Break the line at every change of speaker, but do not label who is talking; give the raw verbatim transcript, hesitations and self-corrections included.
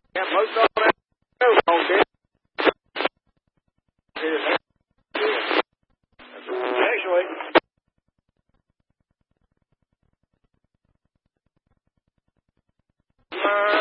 Yeah, most of that goes on there. Actually, uh,